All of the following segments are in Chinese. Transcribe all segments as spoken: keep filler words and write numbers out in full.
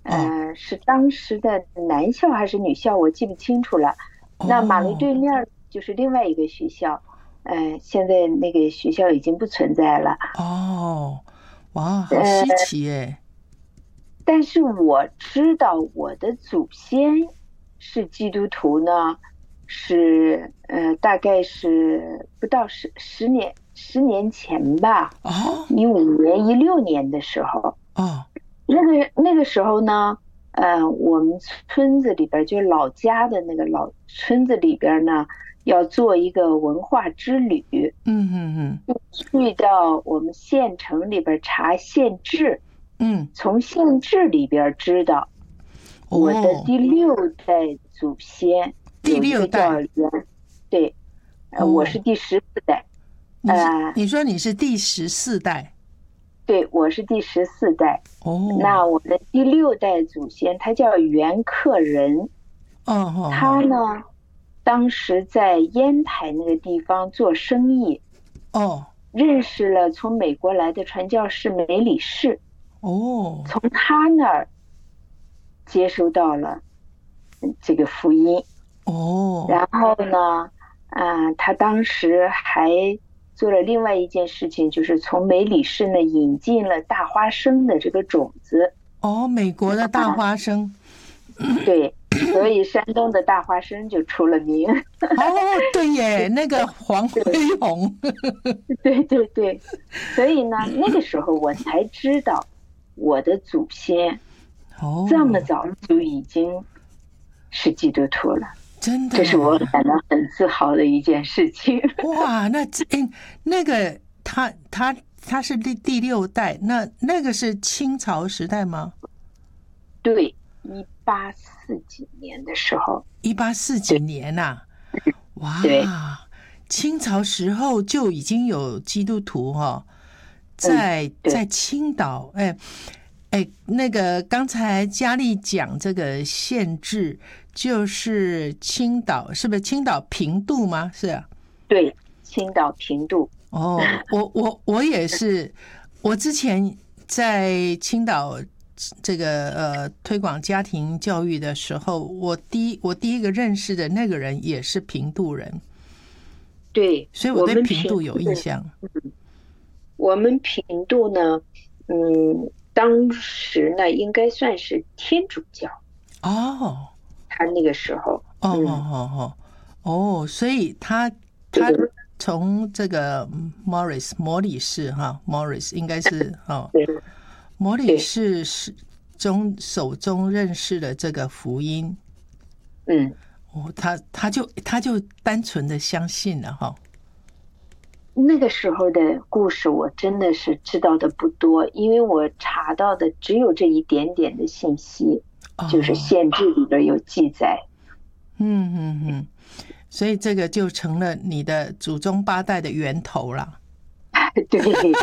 呃，是当时的男校还是女校，我记不清楚了。那马路对面就是另外一个学校，呃，现在那个学校已经不存在了。 哦，哇，好稀呃， 奇耶！ 但是我知道我的祖先是基督徒呢，是呃，大概是不到十十年十年前吧， 哦一五年一六年的时候。 哦那个那个时候呢，呃，我们村子里边儿就老家的那个老村子里边儿呢，要做一个文化之旅， 嗯嗯去到我们县城里边儿查县志， 嗯从县志里边儿知道我的哦， 第六代祖先第有一个叫六代袁，对，呃，我是哦， 第十四代， 你是呃， 你说你是第十四代对，我是第十四代。 哦， 那我的第六代祖先他叫袁克仁， 哦哦他呢当时在烟台那个地方做生意， 哦认识了从美国来的传教士梅里士， 哦从他那儿接收到了这个福音。 哦然后呢，啊，他当时还做了另外一件事情，就是从梅里士呢引进了大花生的这个种子。 哦，美国的大花生对，所以山东的大花生就出了名。 哦，对耶，那个黄飞鸿对对对，所以呢，那个时候我才知道我的祖先这么哦， 早就已经是基督徒了， 真的这是我耶， 感到很自豪的一件事情。 哇，那这诶那个他他他是第第六代，那那个是清朝时代吗？ 对，一八四几年的时候， 一八四几年呐、 对， 哇，清朝时候就已经有基督徒哈、哦， 嗯， 在对， 在青岛，哎哎，那个刚才佳丽讲这个县制，就是青岛，是不是青岛平度吗？是啊。 对，青岛平度， 哦，我我我也是，我之前在青岛这个呃推广家庭教育的时候，我第一我第一个认识的那个人也是平度人， 对， 所以我对我们平平度有印度， 象。 我们平度呢，嗯，当时呢应该算是天主教， 哦他那个时候， 哦哦嗯， 哦哦哦，所以他他对从这个 Morris 摩里士哈 Morris 应该是哦对摩里对， 士是中手中认识的这个福音。 嗯。 哦，他他就他就单纯的相信了哈。 那个时候的故事我真的是知道的不多，因为我查到的只有这一点点的信息，就是哦， 县志里边有记载。 嗯嗯嗯，所以这个就成了你的祖宗八代的源头了。 对，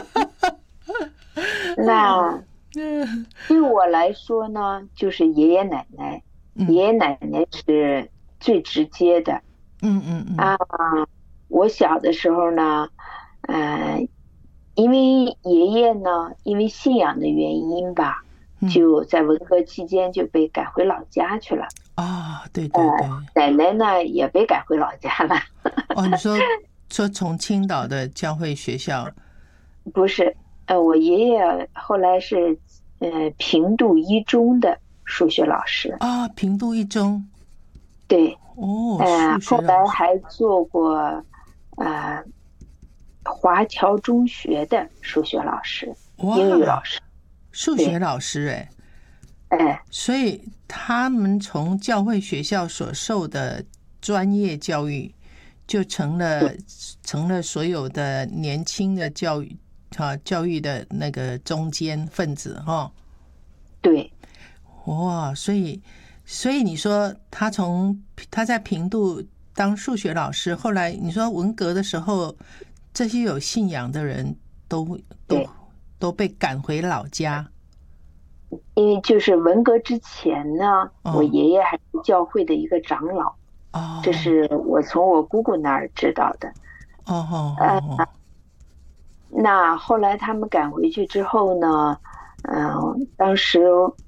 那嗯对我来说呢，就是爷爷奶奶， 嗯爷爷奶奶是最直接的嗯嗯嗯啊。我小的时候呢，呃，因为爷爷呢，因为信仰的原因吧， 嗯， 就在文革期间就被赶回老家去了。 啊，对呃， 对对， 奶奶呢也被赶回老家了。 哦，你说说从青岛的教会学校不是，呃，我爷爷后来是呃平度一中的数学老师， 啊，平度一中， 对， 哦， 呃， 数后学老师， 来还做过呃华侨中学的数学老师、英语老哇， 师， 数学对， 老师哎， 哎， 所以他们从教会学校所受的专业教育，就成了成了所有的年轻的教育啊教育的那个中间分子哈、 对， 哦，哇！所以所以你说他从他在平度当数学老师，后来你说文革的时候，这些有信仰的人都都对， 都被赶回老家因为就是文革之前呢，我哦爷爷还是教会的一个长老，这哦是我从我姑姑那儿知道的。 哦哦呃， 哦那后来他们赶回去之后呢，嗯、当时